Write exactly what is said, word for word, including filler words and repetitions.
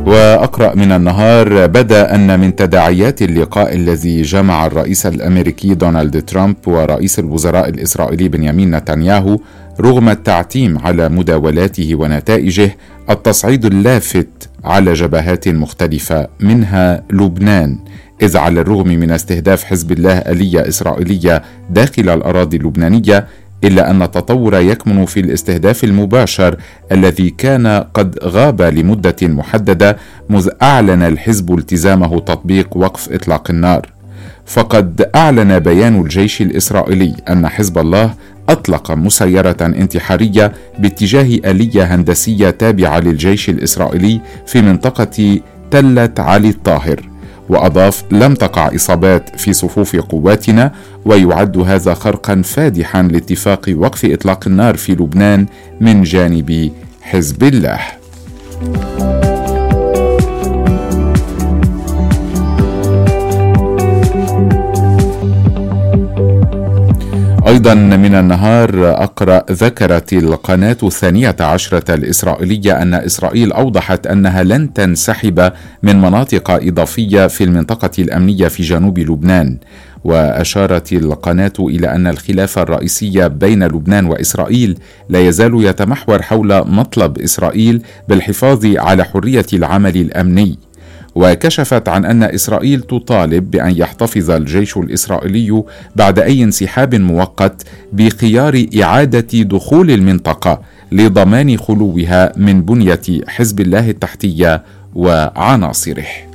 وأقرأ من النهار: بدا أن من تداعيات اللقاء الذي جمع الرئيس الأمريكي دونالد ترامب ورئيس الوزراء الإسرائيلي بنيامين نتنياهو رغم التعتيم على مداولاته ونتائجه التصعيد اللافت على جبهات مختلفة منها لبنان، إذ على الرغم من استهداف حزب الله آلية إسرائيلية داخل الأراضي اللبنانية إلا أن التطور يكمن في الاستهداف المباشر الذي كان قد غاب لمدة محددة مذ أعلن الحزب التزامه تطبيق وقف إطلاق النار. فقد أعلن بيان الجيش الإسرائيلي أن حزب الله أطلق مسيرة انتحارية باتجاه آلية هندسية تابعة للجيش الإسرائيلي في منطقة تلة علي الطاهر، وأضاف: لم تقع إصابات في صفوف قواتنا، ويعد هذا خرقا فادحا لاتفاق وقف إطلاق النار في لبنان من جانب حزب الله. أيضا من النهار أقرأ: ذكرت القناة الثانية عشرة الإسرائيلية أن إسرائيل أوضحت أنها لن تنسحب من مناطق إضافية في المنطقة الأمنية في جنوب لبنان. وأشارت القناة إلى أن الخلاف الرئيسي بين لبنان وإسرائيل لا يزال يتمحور حول مطلب إسرائيل بالحفاظ على حرية العمل الأمني. وكشفت عن أن إسرائيل تطالب بأن يحتفظ الجيش الإسرائيلي بعد أي انسحاب مؤقت بخيار إعادة دخول المنطقة لضمان خلوها من بنية حزب الله التحتية وعناصره.